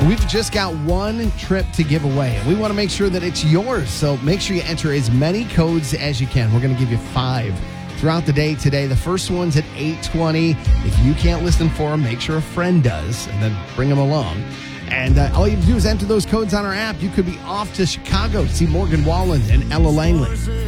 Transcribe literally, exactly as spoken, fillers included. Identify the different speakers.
Speaker 1: We've just got one trip to give away, and we want to make sure that it's yours. So make sure you enter as many codes as you can. We're going to give you five throughout the day today. The first one's at eight twenty. If you can't listen for them, make sure a friend does, and then bring them along. And uh, all you have to do is enter those codes on our app. You could be off to Chicago to see Morgan Wallen and Ella Langley.